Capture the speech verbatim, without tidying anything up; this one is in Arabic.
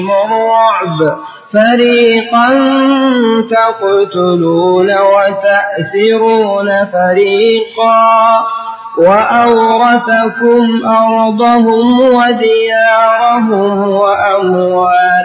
الرعب فريقا تقتلون وتأسرون فريقا وأورثكم أرضهم وديارهم وأموالهم